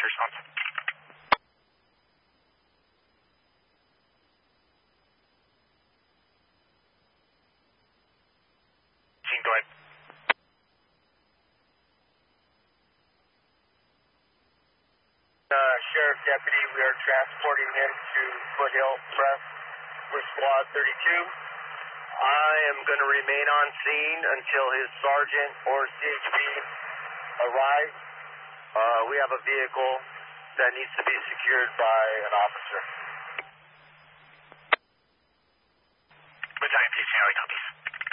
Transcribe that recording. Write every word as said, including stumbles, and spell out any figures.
response. Gene, go ahead. Uh, Sheriff Deputy, we are transporting him to Foothill Press with Squad thirty-two. I am going to remain on scene until his sergeant or C H P arrives. Uh, we have a vehicle that needs to be secured by an officer. Battalion P C, how copies?